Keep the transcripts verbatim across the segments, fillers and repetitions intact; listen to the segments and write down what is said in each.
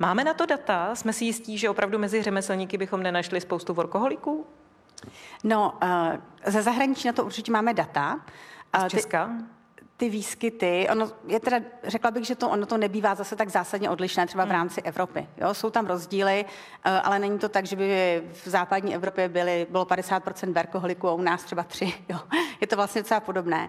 Máme na to data? Jsme si jistí, že opravdu mezi řemeslníky bychom nenašli spoustu workoholiků? No, ze zahraničí na to určitě máme data. Z Česka? Ty výskyty, ono je teda, řekla bych, že to, ono to nebývá zase tak zásadně odlišné třeba v rámci Evropy. Jo? Jsou tam rozdíly, ale není to tak, že by v západní Evropě byly, bylo padesát procent workoholiků a u nás třeba tři. Jo? Je to vlastně docela podobné.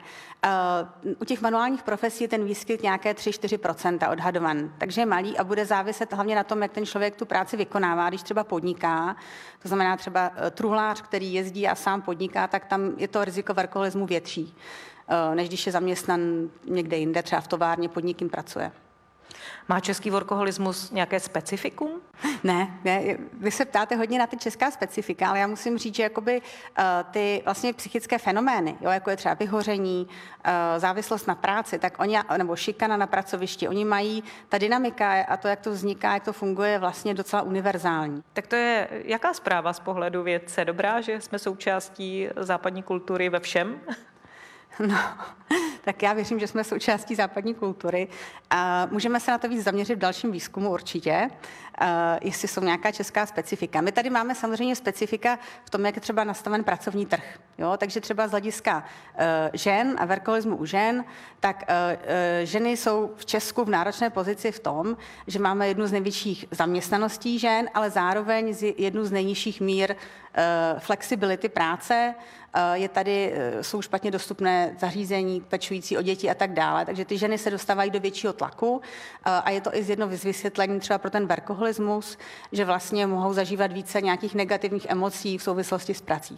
U těch manuálních profesí je ten výskyt nějaké tři až čtyři procenta odhadovan, takže je malý a bude záviset hlavně na tom, jak ten člověk tu práci vykonává, když třeba podniká, to znamená třeba truhlář, který jezdí a sám podniká, tak tam je to riziko workoholismu větší, než když je zaměstnan někde jinde, třeba v továrně, pod někým pracuje. Má český workoholismus nějaké specifikum? Ne, ne, vy se ptáte hodně na ty česká specifika, ale já musím říct, že jakoby uh, ty vlastně psychické fenomény, jo, jako je třeba vyhoření, uh, závislost na práci, tak oni, nebo šikana na pracovišti, oni mají, ta dynamika a to, jak to vzniká, jak to funguje, je vlastně docela univerzální. Tak to je jaká zpráva z pohledu vědce? Dobrá, že jsme součástí západní kultury ve všem? No, tak já věřím, že jsme součástí západní kultury. A můžeme se na to víc zaměřit v dalším výzkumu určitě, jestli jsou nějaká česká specifika. My tady máme samozřejmě specifika v tom, jak je třeba nastaven pracovní trh. Jo? Takže třeba z hlediska žen a workoholismu u žen, tak ženy jsou v Česku v náročné pozici v tom, že máme jednu z největších zaměstnaností žen, ale zároveň jednu z nejnižších mír flexibility práce. Je tady, jsou špatně dostupné zařízení pečující o děti a tak dále, takže ty ženy se dostávají do většího tlaku a je to i z jedno z vysvětlení třeba pro ten workoholismus, že vlastně mohou zažívat více nějakých negativních emocí v souvislosti s prací.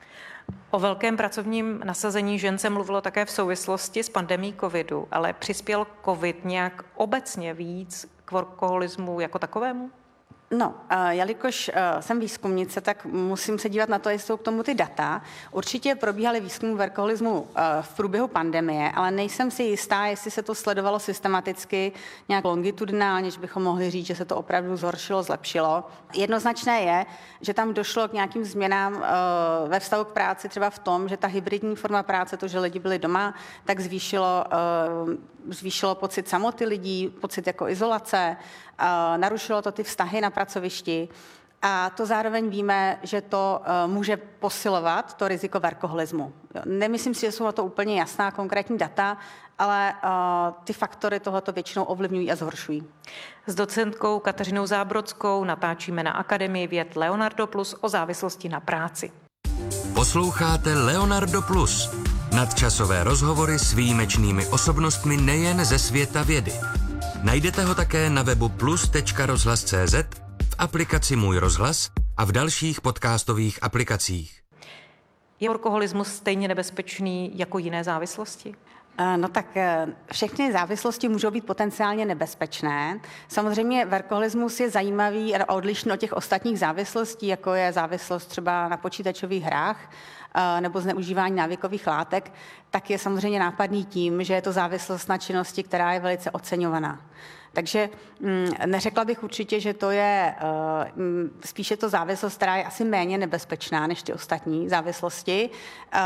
O velkém pracovním nasazení žen se mluvilo také v souvislosti s pandemií covidu, ale přispěl covid nějak obecně víc k workoholismu jako takovému? No, jelikož jsem výzkumnice, tak musím se dívat na to, jestli jsou k tomu ty data. Určitě probíhaly výzkum workoholismu v průběhu pandemie, ale nejsem si jistá, jestli se to sledovalo systematicky nějak longitudinálně, že bychom mohli říct, že se to opravdu zhoršilo, zlepšilo. Jednoznačné je, že tam došlo k nějakým změnám ve vztahu k práci, třeba v tom, že ta hybridní forma práce, to, že lidi byli doma, tak zvýšilo, zvýšilo pocit samoty lidí, pocit jako izolace, narušilo to ty vztahy na pracovišti a to zároveň víme, že to může posilovat to riziko workoholismu. Nemyslím si, že jsou to úplně jasná konkrétní data, ale ty faktory tohoto většinou ovlivňují a zhoršují. S docentkou Kateřinou Zábrodskou natáčíme na Akademii věd Leonardo Plus o závislosti na práci. Posloucháte Leonardo Plus, nadčasové rozhovory s výjimečnými osobnostmi nejen ze světa vědy. Najdete ho také na webu plus tečka rozhlas tečka cé zet, v aplikaci Můj rozhlas a v dalších podcastových aplikacích. Je workoholismus stejně nebezpečný jako jiné závislosti? No tak všechny závislosti můžou být potenciálně nebezpečné. Samozřejmě workoholismus je zajímavý a odlišný od těch ostatních závislostí, jako je závislost třeba na počítačových hrách nebo zneužívání návykových látek, tak je samozřejmě nápadný tím, že je to závislost na činnosti, která je velice oceňovaná. Takže hm, neřekla bych určitě, že to je uh, spíše to závislost, která je asi méně nebezpečná než ty ostatní závislosti, uh,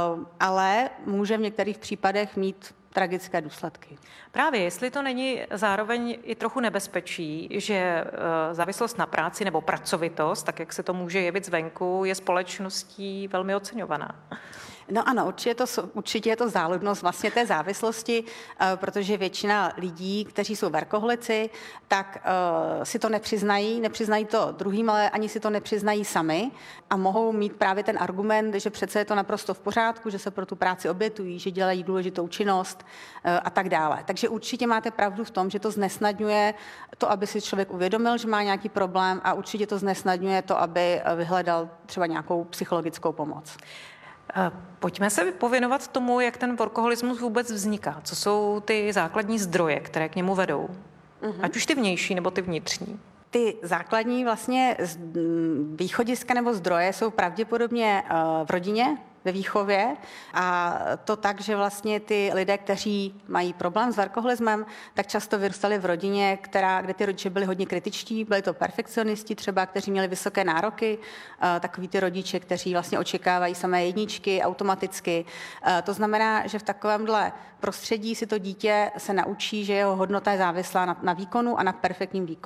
ale může v některých případech mít tragické důsledky. Právě, jestli to není zároveň i trochu nebezpečí, že uh, závislost na práci nebo pracovitost, tak jak se to může jevit zvenku, je společností velmi oceňovaná. No ano, určitě je to, určitě je to záludnost vlastně té závislosti, protože většina lidí, kteří jsou workoholici, tak uh, si to nepřiznají, nepřiznají to druhým, ale ani si to nepřiznají sami a mohou mít právě ten argument, že přece je to naprosto v pořádku, že se pro tu práci obětují, že dělají důležitou činnost uh, a tak dále. Takže určitě máte pravdu v tom, že to znesnadňuje to, aby si člověk uvědomil, že má nějaký problém a určitě to znesnadňuje to, aby vyhledal třeba nějakou psychologickou pomoc. Pojďme se pověnovat tomu, jak ten workoholismus vůbec vzniká. Co jsou ty základní zdroje, které k němu vedou? Mm-hmm. Ať už ty vnější, nebo ty vnitřní. Ty základní vlastně východiska nebo zdroje jsou pravděpodobně v rodině, ve výchově a to tak, že vlastně ty lidé, kteří mají problém s workoholismem, tak často vyrůstali v rodině, která, kde ty rodiče byli hodně kritičtí, byli to perfekcionisti třeba, kteří měli vysoké nároky, takový ty rodiče, kteří vlastně očekávají samé jedničky automaticky. To znamená, že v takovémhle prostředí si to dítě se naučí, že jeho hodnota je závislá na, na výkonu a na perfektním výkonu.